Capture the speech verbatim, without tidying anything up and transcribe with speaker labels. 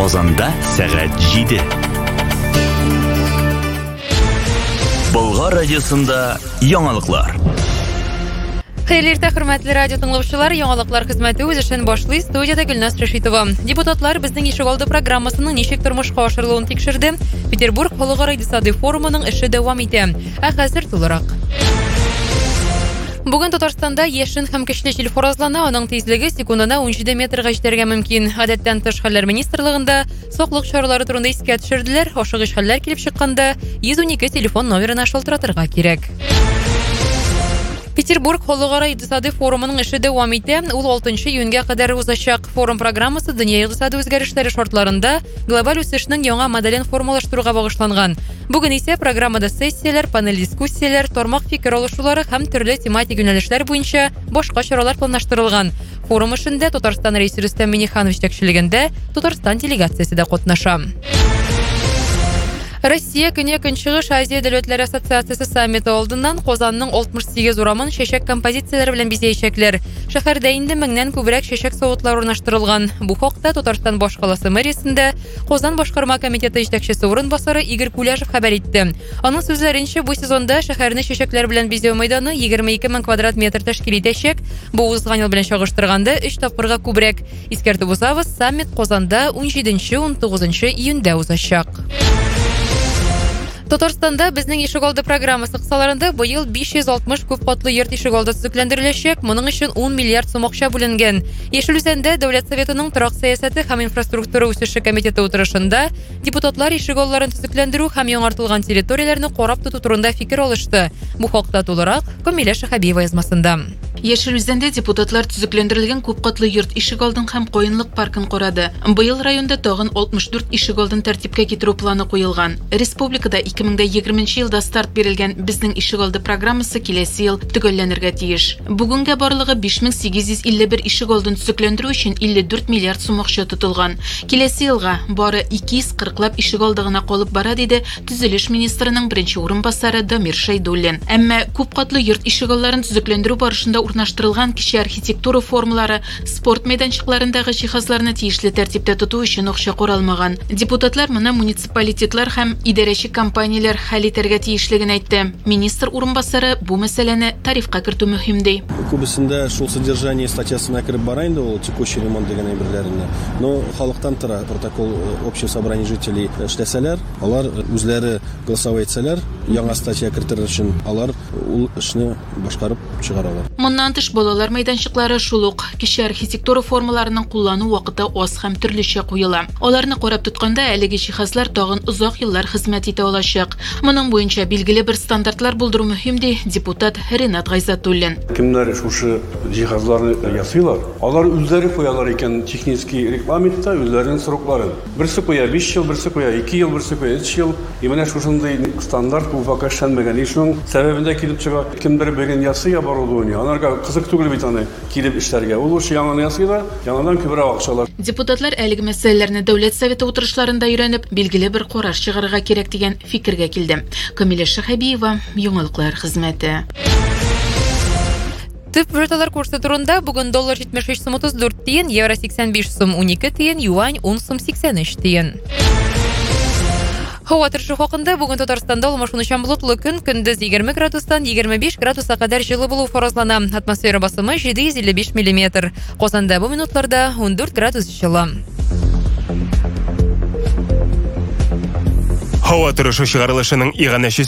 Speaker 1: Казанда сәгать җиде. Болгар радиосында яңалыклар.
Speaker 2: Хәерле хөрмәтле радио тыңлаучылар, яңалыклар хезмәте үз эшен башлый. Студиядә Гөлназ Рәшитова. Депутатлар безнең ишегалды программасының ничек тормышка ашырылуын тикшерде. Петербург халыкара икътисади форумының эше дәвам итә. Ә хәзер тулырак. Бүген Татарстанда яшен һәм көчле җил фаразлана, аның тизлеге секундына ун җиде метрга җитәргә мөмкин. Гадәттән тыш хәлләр министрлыгында саклык чаралары турында искә төшерделәр. Ашыгыч хәлләр килеп чыкканда йөз унике телефон номерына шалтыратырга кирәк. Петербург халыкара икътисади форумының эше дәвам итә. Ул алтынчы июньгә кадәр узачак. Форум программасы дөнья икътисади үзгәрешләре шартларында глобаль үсешнең яңа моделен формалаштыруга багышланган. Бүген исә программада сессияләр, панель дискуссияләр, тармак фикер алышулары һәм төрле тематик юнәлешләр буенча башка чаралар планлаштырылган. Форум эшендә Татарстан рәисе Рөстәм Миңнеханов җитәкчелегендә Татарстан делегациясе дә катнаша. Россия Көньяк Көнчыгыш Азия дәүләтләре ассоциациясе саммиты алдыннан Казанның алтмыш сигез урамын чәчәк композицияләре белән бизәячәкләр. Шәһәрдә инде меңнән күбрәк чәчәк савытлары урнаштырылган. Бу хакта Татарстан баш каласы мэриясендә Казан башкарма комитеты җитәкчесе урынбасары Игорь Куляшев хәбәр итте. Аның сүзләренчә, бу сезонда шәһәрне чәчәкләр белән бизәү мәйданы егерме ике мең квадрат метр тәшкил итәчәк. Бу узган ел белән чагыштырганда өч тапкырга күбрәк. Искәртеп узабыз, саммит Казанда ун җиденче - ун тугызынчы июньдә узачак. Татарстанда безнең ишегалды программасы кысаларында быел биш йөз алтмыш күп катлы йорт ишегалды төзекләндереләчәк. Моның өчен ун миллиард сум акча бүленгән. Яшел Үзәндә Дәүләт Советының торак сәясәте һәм инфраструктура үсеше комитеты утырышында депутатлар ишегалларын төзекләндерү һәм яңартылган территорияләрне карап тоту турында фикер алышты. Бу хакта тулырак Камилә Шәһәбиева язмасында.
Speaker 3: Яшел Үзәндә депутатлар төзекләндерелгән күп катлы йорт ишегалдын һәм коенлык паркын карады. Быел районда тагын алтмыш дүрт ишегалдын тәртипкә китерү планы куелган. Республикада ике мең егерменче елда старт бирелгән безнең ишегалды программасы киләсе ел төгәлләнергә тиеш. Бүгенгә барлыгы биш мең сигез йөз илле бер ишегалдын төзекләндерү өчен илле дүрт миллиард сум акча тотылган. Киләсе елга бары ике йөз кырыклап ишегалды гына калып бара, диде төзелеш министрының беренче урынбасары Дамир Шәйдуллин. Әмма күп катлы йорт ишегалларын төзекләндерү барышында урнаштырылган кече архитектура формалары, спорт мәйданчыкларындагы җиһазларны тиешле тәртиптә тоту өчен акча каралмаган. Депутатлар моны муниципалитетлар һәм идарәче компанияләр хәл итәргә тиешлеген әйтте. Министр урынбасары бу мәсьәләне тарифка кертү мөһим ди.
Speaker 4: Күбесендә шул содержание статьясына кереп бара инде ул текущий ремонт дигән әйберләрне. Но халыктан тора протокол общего собрания жителей эшләсәләр, алар үзләре голосовать итсәләр, яңа статья кертер өчен алар ул эшне башкарып чыгаралар.
Speaker 3: Моннан тыш балалар мәйданчыклары шул ук кече архитектура формаларының куллану вакыты аз һәм төрлечә куела. Аларны карап тотканда әлеге җиһазлар тагын озак еллар хезмәт итә алачак. Моның буенча билгеле бер стандартлар булдыру мөһим ди депутат Ринат Гайзатуллин.
Speaker 5: Кемнәр шушы җиһазларны ясыйлар, алар үзләре куялар икән технический регламентта үзләренең срокларын. Берсе куя биш ел, берсе куя ике ел, берсе куя өч ел. И менә шушындай стандарт бу вакыйшанмаган. Ишуның сәбәбендә килеп чыга, кемдер беген ясый оборудование, аларга кызык түгел бит аны килеп эшләргә. Ул уш яңаны ясый да, яңадан күбрәк акчалар.
Speaker 3: Депутатлар әлеге мәсьәләләрне дәүләт советы утырышларында өйрәнеп, билгеле бер караш чыгарырга кирәк дигән фикергә килде. Камилә Шәһәбиева, яңалыклар хезмәте.
Speaker 2: Төп валюталар курсы турында бүген доллар җитмеш өч сум утыз дүрт тиен, евро сиксән биш сум унике тиен, юань он сум сиксән өч тиен. Һава торышы хакында бүген Татарстанда алмашынучан болытлы көн, көндез егерме градустан егерме биш градуска кадәр җылы булу фаразлана. Атмосфера басымы җиде йөз илле биш миллиметр. Казанда бу минутларда он дүрт градус җылы.
Speaker 6: Һава торышы чыгарылышының иганәче